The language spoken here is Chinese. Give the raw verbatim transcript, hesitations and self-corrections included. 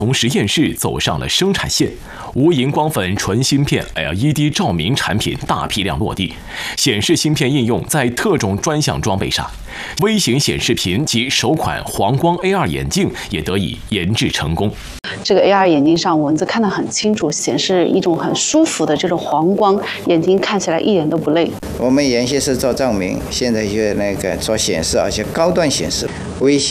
从实验室走上了生产线，无荧光粉纯芯片 L E D 照明产品大批量落地，显示芯片应用在特种专项装备上，微型显示屏及首款黄光 A R 眼镜也得以研制成功。 这个 A R 眼镜上文字看得很清楚，显示一种很舒服的这种黄光，眼睛看起来一点都不累。 我们原先是做照明，现在就那个做显示，而且高端显示，微